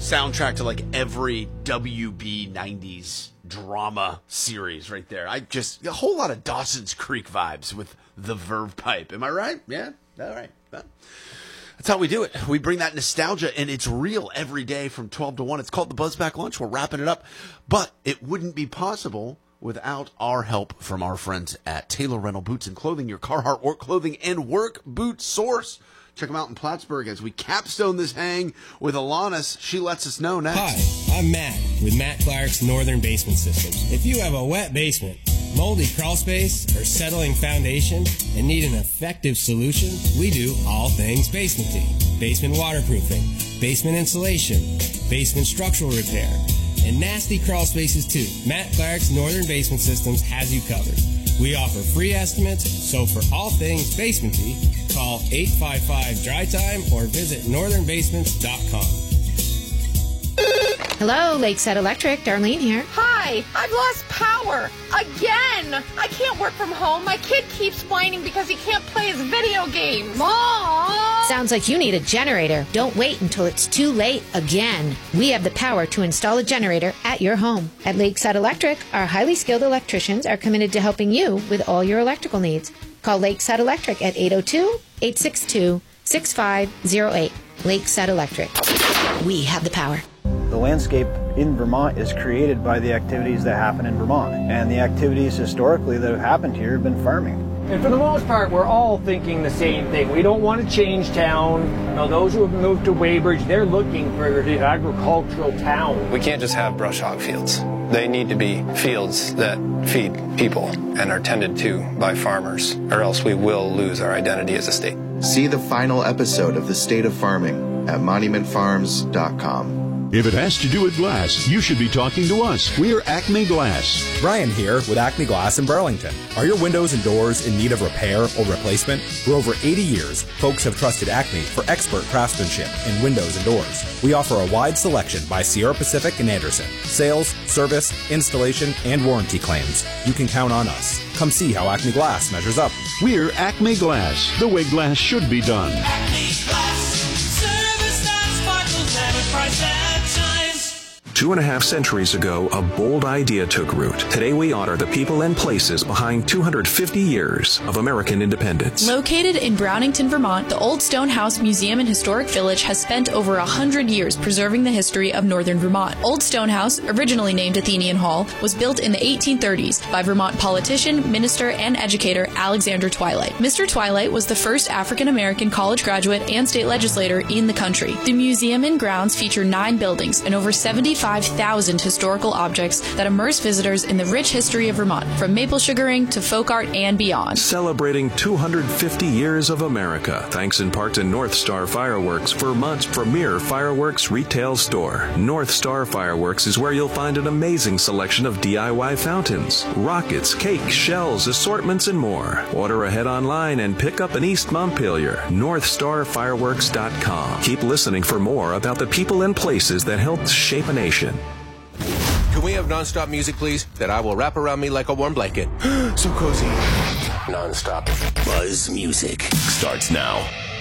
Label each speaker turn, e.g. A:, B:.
A: soundtrack to like every WB 90s drama series right there. A whole lot of Dawson's Creek vibes with the Verve Pipe. Am I right? Yeah? All right. Well, that's how we do it. We bring that nostalgia, and it's real every day from 12 to 1. It's called the Buzzback Lunch. We're wrapping it up. But it wouldn't be possible without our help from our friends at Taylor Rental Boots and Clothing, your Carhartt work clothing and work boot source. Check them out in Plattsburgh as we capstone this hang with Alanis. She lets us know next.
B: Hi, I'm Matt with Matt Clark's Northern Basement Systems. If you have a wet basement, moldy crawl space, or settling foundation and need an effective solution, we do all things basementing. Basement waterproofing, basement insulation, basement structural repair, and nasty crawl spaces too. Matt Clark's Northern Basement Systems has you covered. We offer free estimates, so for all things basementy, call 855-DRY-TIME or visit northernbasements.com.
C: Hello, Lakeside Electric. Darlene here.
D: Hi, I've lost power. Again! I can't work from home. My kid keeps whining because he can't play his video games. Mom!
C: Sounds like you need a generator. Don't wait until it's too late again. We have the power to install a generator at your home. At Lakeside Electric, our highly skilled electricians are committed to helping you with all your electrical needs. Call Lakeside Electric at 802-862-6508. Lakeside Electric. We have the power.
E: The landscape in Vermont is created by the activities that happen in Vermont. And the activities historically that have happened here have been farming.
F: And for the most part, we're all thinking the same thing. We don't want to change town. You know, those who have moved to Weybridge, they're looking for the agricultural town.
G: We can't just have brush hog fields. They need to be fields that feed people and are tended to by farmers, or else we will lose our identity as a state.
H: See the final episode of The State of Farming at monumentfarms.com.
I: If it has to do with glass, you should be talking to us. We're Acme Glass.
J: Brian here with Acme Glass in Burlington. Are your windows and doors in need of repair or replacement? For over 80 years, folks have trusted Acme for expert craftsmanship in windows and doors. We offer a wide selection by Sierra Pacific and Anderson. Sales, service, installation, and warranty claims. You can count on us. Come see how Acme Glass measures up.
I: We're Acme Glass, the way glass should be done.
K: Acme Glass, service that sparkles at a price that shines.
L: 2.5 centuries ago, a bold idea took root. Today we honor the people and places behind 250 years of American independence.
M: Located in Brownington, Vermont, the Old Stone House Museum and Historic Village has spent over 100 years preserving the history of northern Vermont. Old Stone House, originally named Athenian Hall, was built in the 1830s by Vermont politician, minister, and educator Alexander Twilight. Mr. Twilight was the first African-American college graduate and state legislator in the country. The museum and grounds feature 9 buildings and over 75,000 historical objects that immerse visitors in the rich history of Vermont, from maple sugaring to folk art and beyond.
L: Celebrating 250 years of America, thanks in part to North Star Fireworks, Vermont's premier fireworks retail store. North Star Fireworks is where you'll find an amazing selection of DIY fountains, rockets, cake, shells, assortments, and more. Order ahead online and pick up in East Montpelier. NorthstarFireworks.com. Keep listening for more about the people and places that helped shape a nation.
N: Can we have non-stop music, please? That I will wrap around me like a warm blanket. So cozy.
O: Non-stop Buzz Music starts now.